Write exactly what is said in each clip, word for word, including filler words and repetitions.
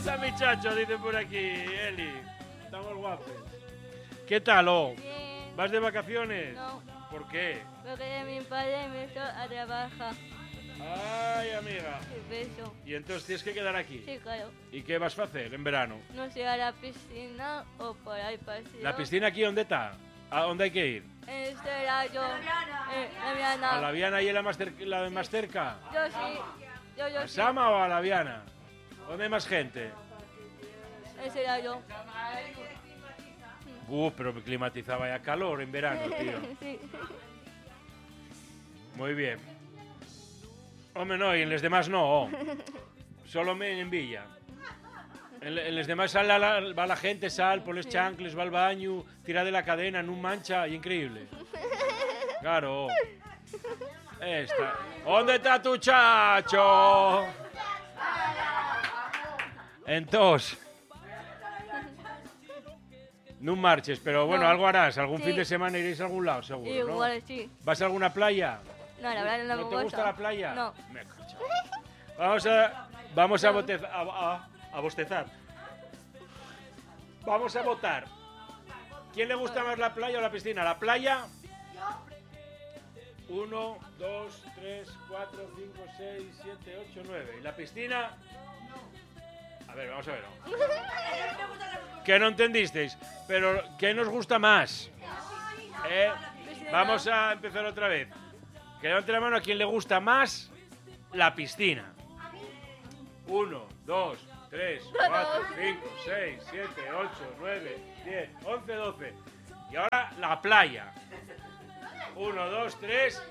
Está mi chacho, dice por aquí, Eli. Estamos guapos. ¿Qué tal, oh? Bien. ¿Vas de vacaciones? No, ¿Por qué? porque mi padre me hizo a trabajar. Ay, amiga. Y beso. Y entonces tienes que quedar aquí. Sí, claro. ¿Y qué vas a hacer en verano? No sé, a la piscina o por ahí paseo. ¿La piscina aquí dónde está? ¿A dónde hay que ir? En este lado. Eh, la Viana. ¿A la Viana y a la más, cer- la más cerca? Yo sí. Yo, yo ¿A sí. Sama o a la Viana? ¿Dónde hay más gente? Ese lado. Uh, pero me climatizaba ya calor en verano, tío. Sí. Muy bien. Hombre, no, y en los demás no. Solo me en Villa. En, en los demás sal la, la- va la gente, sal, por los chancles, va al baño, tira de la cadena, no mancha, y increíble. Claro. Esta. ¿Dónde está tu chacho? Entonces. No marches, pero bueno, No. algo harás. Algún Sí. fin de semana iréis a algún lado, seguro, ¿no? Igual sí. ¿Vas a alguna playa? No, la verdad no, ¿No me te gusta la playa? No. Me cacho. Vamos a, vamos a, botez- a, a- a bostezar. Vamos a votar. ¿Quién le gusta más la playa o la piscina? ¿La playa? Uno, dos, tres, cuatro, cinco, seis, siete, ocho, nueve. ¿Y la piscina? A ver, vamos a ver. ¿Qué no entendisteis? Pero, ¿qué nos gusta más? ¿Eh? Vamos a empezar otra vez. Que levante la mano a quien le gusta más la piscina. Uno, dos, tres, cuatro, cinco, seis, siete, ocho, nueve, diez, once, doce. Y ahora la playa. Uno, dos, tres.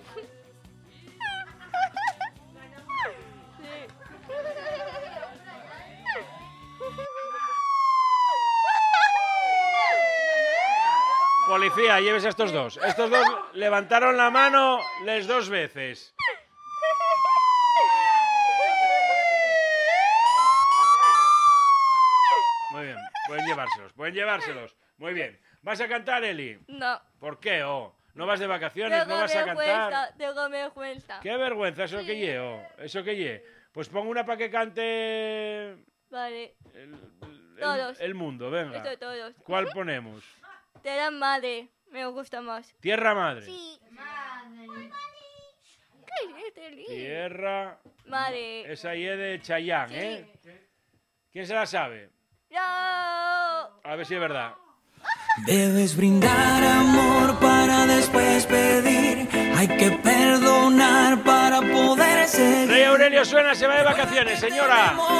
Policía, lleves a estos dos. Estos dos levantaron la mano les dos veces. Muy bien, pueden llevárselos, pueden llevárselos. Muy bien. ¿Vas a cantar, Eli? No. ¿Por qué, oh? ¿No vas de vacaciones? Tengo ¿No vas a cantar? vergüenza, tengo vergüenza. ¡Qué vergüenza! ¿Eso Sí. que lle, oh? ¿Eso que lle? Pues pongo una para que cante Vale, el, el- Todos. el mundo, venga. esto todos. ¿Cuál ponemos? Te la madre, me gusta más. Tierra Madre. Sí. ¿Qué es este lío? Tierra... Madre. Esa y es de Chayanne, ¿eh? ¿Quién se la sabe? ¡No! A ver si es verdad. Debes brindar amor para después pedir. Hay que perdonar para poder seguir. Rey Aurelio suena, se va de vacaciones, señora.